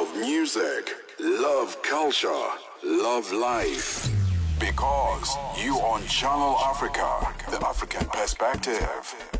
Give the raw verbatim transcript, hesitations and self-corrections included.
Love music, love culture, love life. Because you on Channel Africa, the African perspective.